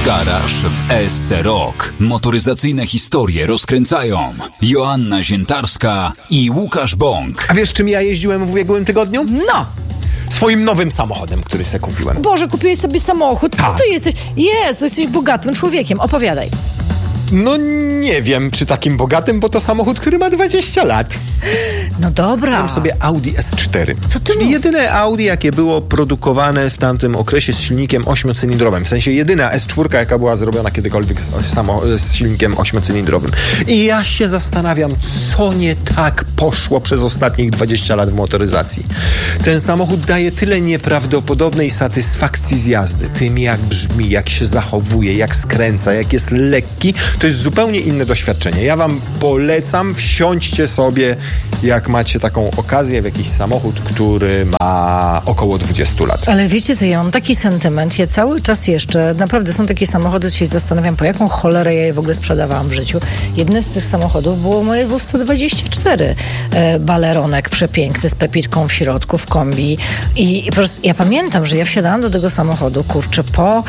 Garaż w ESC Rock. Motoryzacyjne historie rozkręcają Joanna Ziętarska i Łukasz Bąk. A wiesz, czym ja jeździłem w ubiegłym tygodniu? No! Swoim nowym samochodem, który se kupiłem. Boże, kupiłeś sobie samochód. Tak. Ty jesteś... Jezu, jesteś bogatym człowiekiem. Opowiadaj. No nie wiem, czy takim bogatym, bo to samochód, który ma 20 lat. No dobra. Mam sobie Audi S4. Co ty Czyli mówisz? jedyne Audi, jakie było produkowane w tamtym okresie z silnikiem 8-cylindrowym. W sensie jedyna S4, jaka była zrobiona kiedykolwiek z silnikiem 8-cylindrowym. I ja się zastanawiam, co nie tak poszło przez ostatnich 20 lat w motoryzacji. Ten samochód daje tyle nieprawdopodobnej satysfakcji z jazdy. Tym, jak brzmi, jak się zachowuje, jak skręca, jak jest lekki. To jest zupełnie inne doświadczenie. Ja wam polecam, wsiądźcie sobie, jak macie taką okazję, w jakiś samochód, który ma około 20 lat. Ale wiecie co, ja mam taki sentyment, ja cały czas jeszcze, naprawdę są takie samochody, się zastanawiam, po jaką cholerę ja je w ogóle sprzedawałam w życiu. Jednym z tych samochodów było moje W124 baleronek przepiękny z pepitką w środku, w kombi. I po prostu ja pamiętam, że ja wsiadałam do tego samochodu, kurczę,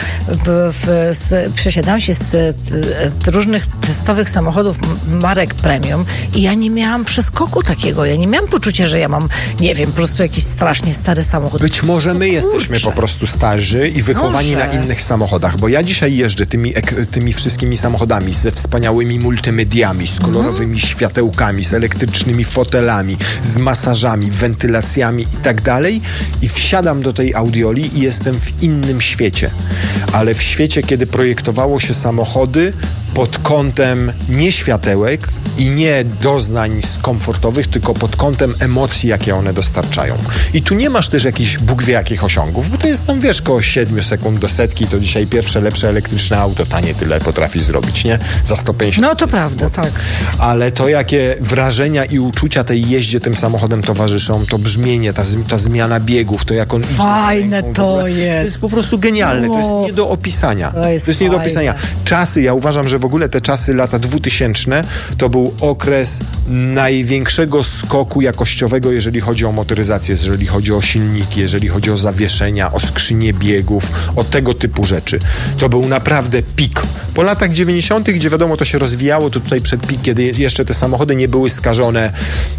przesiadałam się z różnych testowych samochodów marek premium i ja nie miałam przeskoku takiego. Ja nie miałam poczucia, że ja mam, nie wiem, po prostu jakiś strasznie stary samochód. Być może my jesteśmy kurczę. po prostu starzy i wychowani Może. na innych samochodach, bo ja dzisiaj jeżdżę tymi wszystkimi samochodami ze wspaniałymi multimediami, z kolorowymi światełkami, z elektrycznymi fotelami, z masażami, wentylacjami i tak dalej i wsiadam do tej Audioli i jestem w innym świecie. Ale w świecie, kiedy projektowało się samochody pod kątem nie światełek i nie doznań komfortowych, tylko pod kątem emocji, jakie one dostarczają. I tu nie masz też jakichś Bóg wie jakich osiągów, bo to jest tam, wiesz, koło 7 sekund do setki, to dzisiaj pierwsze, lepsze elektryczne auto tanie tyle potrafi zrobić, nie? Za 150. No to prawda, tak. Ale to, jakie wrażenia i uczucia tej jeździe tym samochodem towarzyszą, to brzmienie, ta zmiana biegów, to jak on idzie Fajne za ręką, to w ogóle, jest. To jest po prostu genialne, to jest nie do opisania. To jest nie do fajne. opisania. Czasy, ja uważam, że w ogóle te czasy lata 2000 to był okres największego skoku jakościowego, jeżeli chodzi o motoryzację, jeżeli chodzi o silniki, jeżeli chodzi o zawieszenia, o skrzynie biegów, o tego typu rzeczy. To był naprawdę pik. Po latach 90., gdzie wiadomo, to się rozwijało, to tutaj przed pik, kiedy jeszcze te samochody nie były skażone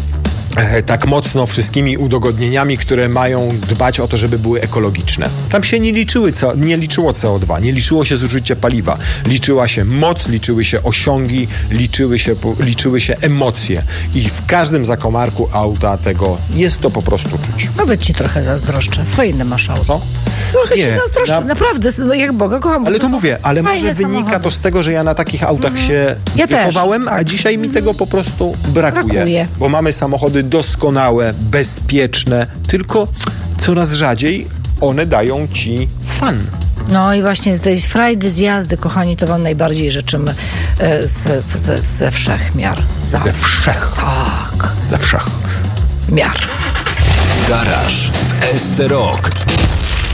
tak mocno wszystkimi udogodnieniami, które mają dbać o to, żeby były ekologiczne. Tam się nie liczyło CO2, nie liczyło się zużycie paliwa. Liczyła się moc, liczyły się osiągi, liczyły się emocje. I w każdym zakamarku auta tego jest to po prostu czuć. Nawet ci trochę zazdroszczę. Fajne masz auto. Co? Trochę ci Nie, zazdroszczę. Naprawdę, jak Boga kocham. Ale bo to są mówię, ale może fajne wynika samochody. to z tego, że ja na takich autach się Ja też, wychowałem, a tak. dzisiaj mi tego po prostu brakuje. Bo mamy samochody doskonałe, bezpieczne, tylko coraz rzadziej one dają ci fan. No i właśnie z tej frajdy z jazdy, kochani, to wam najbardziej życzymy ze wszechmiar. Ze wszech. Tak. Ze wszech. Miar. Garaż w ESC Rock.